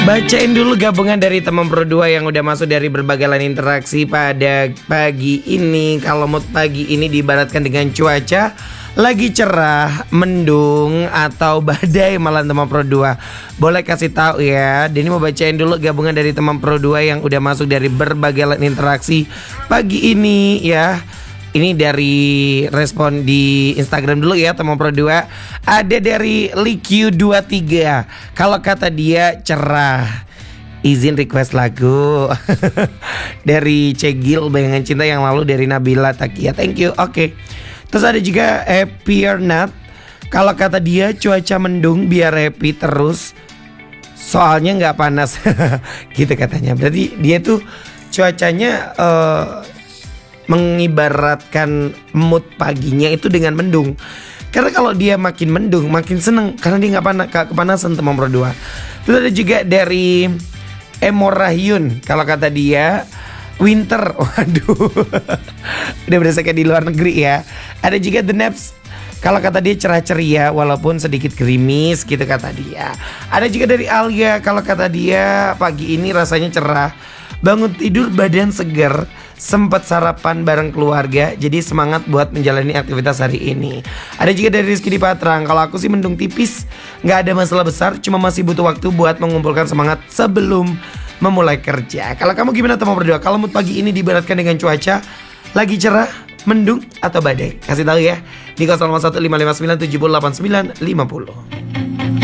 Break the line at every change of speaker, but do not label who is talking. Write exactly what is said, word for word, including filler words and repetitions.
Bacain dulu gabungan dari teman Pro dua yang udah masuk dari berbagai lain interaksi pada pagi ini. Kalau mood pagi ini diibaratkan dengan cuaca lagi cerah, mendung, atau badai malah teman Pro dua. Boleh kasih tahu ya. Denny mau bacain dulu gabungan dari teman Pro dua yang udah masuk dari berbagai lain interaksi pagi ini ya. Ini dari respon di Instagram dulu ya teman Pro dua. Ada dari Liq dua tiga. Kalau kata dia cerah. Izin request lagu. Dari Cegil Bayangan Cinta yang lalu dari Nabila Takia. Thank you. Oke. Okay. Terus ada juga Happy or Not. Kalau kata dia cuaca mendung biar happy terus. Soalnya nggak panas. Gitu katanya. Berarti dia tuh cuacanya uh, mengibaratkan mood paginya itu dengan mendung. Karena kalau dia makin mendung makin seneng karena dia nggak panas, kepanasan teman Pro dua. Terus ada juga dari Emorahyun. Kalau kata dia winter. Waduh. Udah berasa kayak di luar negeri ya. Ada juga The Naps. Kalau kata dia cerah ceria walaupun sedikit gerimis gitu kata dia. Ada juga dari Alia. Kalau kata dia pagi ini rasanya cerah. Bangun tidur badan segar. Sempat sarapan bareng keluarga. Jadi semangat buat menjalani aktivitas hari ini. Ada juga dari Rizky di Patrang. Kalau aku sih mendung tipis, gak ada masalah besar. Cuma masih butuh waktu buat mengumpulkan semangat sebelum memulai kerja. Kalau kamu gimana teman berdua? Kalau mood pagi ini diibaratkan dengan cuaca lagi cerah, mendung, atau badai? Kasih tahu ya di nol lima satu lima lima sembilan tujuh nol delapan sembilan lima nol.